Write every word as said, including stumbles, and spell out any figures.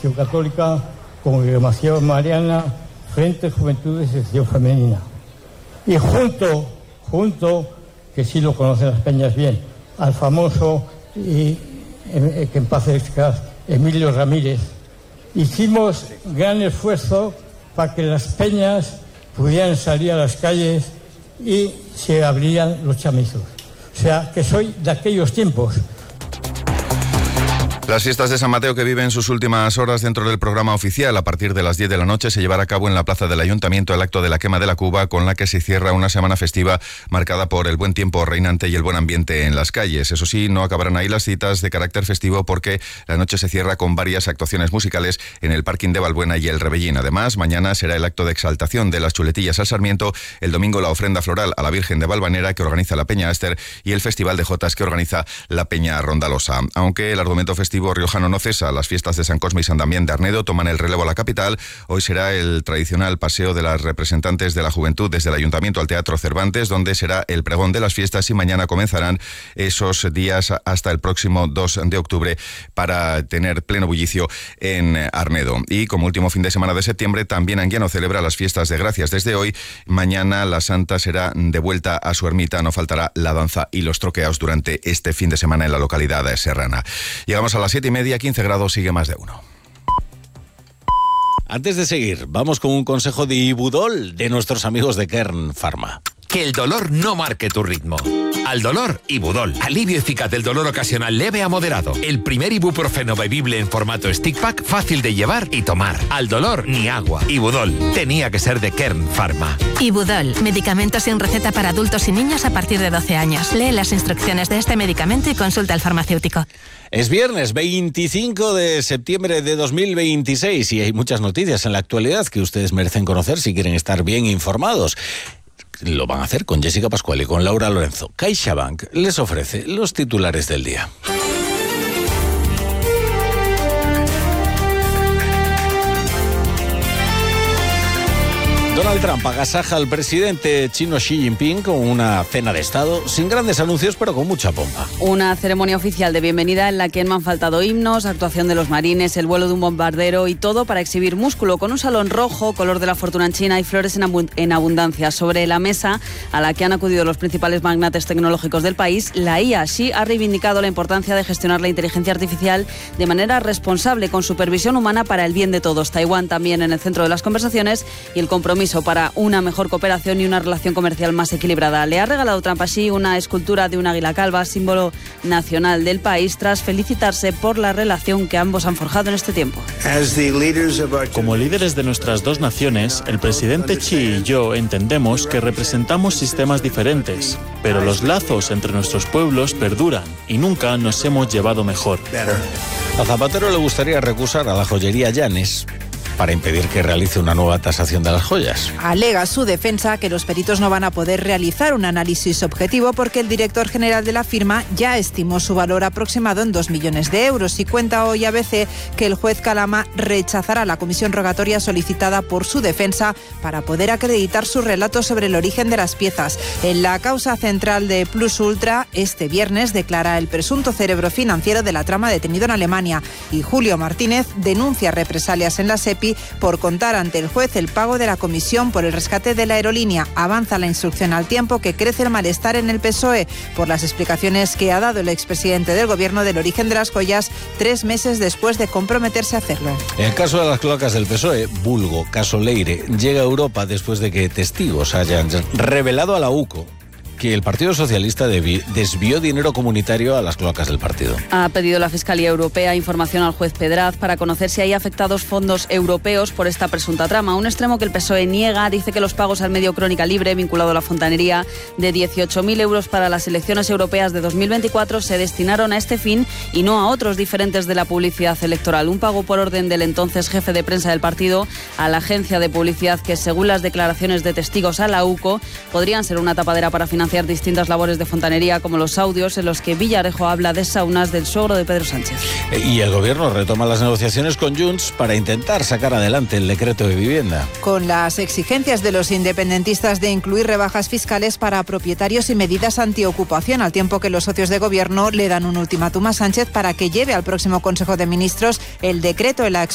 Acción Católica, Congregación Mariana, Frente Juventudes y Acción Femenina. Y junto, junto, que sí lo conocen las peñas bien, al famoso, y, que en paz descanse, Emilio Ramírez, hicimos gran esfuerzo para que las peñas pudieran salir a las calles y se abrirían los chamizos. O sea, que soy de aquellos tiempos. Las fiestas de San Mateo que viven sus últimas horas dentro del programa oficial. A partir de las diez de la noche se llevará a cabo en la plaza del Ayuntamiento el acto de la quema de la cuba, con la que se cierra una semana festiva marcada por el buen tiempo reinante y el buen ambiente en las calles. Eso sí, no acabarán ahí las citas de carácter festivo, porque la noche se cierra con varias actuaciones musicales en el parking de Valbuena y el Rebellín. Además, mañana será el acto de exaltación de las chuletillas al Sarmiento, el domingo la ofrenda floral a la Virgen de Valvanera que organiza la Peña Aster y el Festival de Jotas que organiza la Peña Rondalosa. Aunque el argumento festivo riojano no cesa, las fiestas de San Cosme y San Damián de Arnedo toman el relevo a la capital. Hoy será el tradicional paseo de las representantes de la juventud desde el Ayuntamiento al Teatro Cervantes, donde será el pregón de las fiestas, y mañana comenzarán esos días hasta el próximo dos de octubre para tener pleno bullicio en Arnedo. Y como último fin de semana de septiembre, también Anguiano celebra las fiestas de Gracias desde hoy. Mañana la Santa será de vuelta a su ermita. No faltará la danza y los troqueos durante este fin de semana en la localidad serrana. Llegamos a las siete y media. quince grados, sigue más de uno. Antes de seguir, vamos con un consejo de Ibudol de nuestros amigos de Kern Pharma. Que el dolor no marque tu ritmo. Al dolor, Ibudol. Alivio eficaz del dolor ocasional leve a moderado. El primer ibuprofeno bebible en formato stick pack, fácil de llevar y tomar. Al dolor, ni agua. Ibudol. Tenía que ser de Kern Pharma. Ibudol. Medicamento sin receta para adultos y niños a partir de doce años. Lee las instrucciones de este medicamento y consulta al farmacéutico. Es viernes veinticinco de septiembre de dos mil veintiséis y hay muchas noticias en la actualidad que ustedes merecen conocer si quieren estar bien informados. Lo van a hacer con Jessica Pascual y con Laura Lorenzo. CaixaBank les ofrece los titulares del día. Donald Trump agasaja al presidente chino Xi Jinping con una cena de Estado sin grandes anuncios, pero con mucha pompa. Una ceremonia oficial de bienvenida en la que no han faltado himnos, actuación de los marines, el vuelo de un bombardero y todo para exhibir músculo, con un salón rojo, color de la fortuna en China y flores en, abu- en abundancia. Sobre la mesa a la que han acudido los principales magnates tecnológicos del país, la I A. Xi ha reivindicado la importancia de gestionar la inteligencia artificial de manera responsable, con supervisión humana para el bien de todos. Taiwán también en el centro de las conversaciones y el compromiso para una mejor cooperación y una relación comercial más equilibrada. Le ha regalado Trump así una escultura de un águila calva, símbolo nacional del país, tras felicitarse por la relación que ambos han forjado en este tiempo. Como líderes de nuestras dos naciones, el presidente Xi y yo entendemos que representamos sistemas diferentes, pero los lazos entre nuestros pueblos perduran y nunca nos hemos llevado mejor. A Zapatero le gustaría recusar a la joyería Llanes para impedir que realice una nueva tasación de las joyas. Alega su defensa que los peritos no van a poder realizar un análisis objetivo porque el director general de la firma ya estimó su valor aproximado en dos millones de euros, y cuenta hoy A B C que el juez Calama rechazará la comisión rogatoria solicitada por su defensa para poder acreditar su relato sobre el origen de las piezas. En la causa central de Plus Ultra, este viernes declara el presunto cerebro financiero de la trama detenido en Alemania, y Julio Martínez denuncia represalias en la SEPI por contar ante el juez el pago de la comisión por el rescate de la aerolínea. Avanza la instrucción al tiempo que crece el malestar en el P S O E por las explicaciones que ha dado el expresidente del gobierno del origen de las joyas tres meses después de comprometerse a hacerlo. El caso de las cloacas del P S O E, vulgo caso Leire, llega a Europa después de que testigos hayan revelado a la U C O que el Partido Socialista debi- desvió dinero comunitario a las cloacas del partido. Ha pedido la Fiscalía Europea información al juez Pedraz para conocer si hay afectados fondos europeos por esta presunta trama. Un extremo que el P S O E niega. Dice que los pagos al medio Crónica Libre, vinculado a la fontanería, de dieciocho mil euros para las elecciones europeas de dos mil veinticuatro se destinaron a este fin y no a otros diferentes de la publicidad electoral. Un pago por orden del entonces jefe de prensa del partido a la agencia de publicidad que, según las declaraciones de testigos a la U C O, podrían ser una tapadera para financiar distintas labores de fontanería, como los audios en los que Villarejo habla de saunas del suegro de Pedro Sánchez. Y el gobierno retoma las negociaciones con Junts para intentar sacar adelante el decreto de vivienda. Con las exigencias de los independentistas de incluir rebajas fiscales para propietarios y medidas antiocupación, al tiempo que los socios de gobierno le dan un ultimátum a Sánchez para que lleve al próximo Consejo de Ministros el decreto en la